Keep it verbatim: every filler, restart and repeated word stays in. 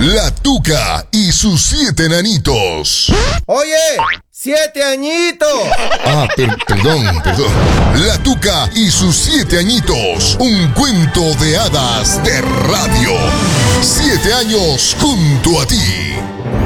La Tuca y sus siete enanitos. Oye, siete añitos. Ah, per- perdón, perdón. La Tuca y sus siete añitos. Un cuento de hadas de radio. Siete años junto a ti.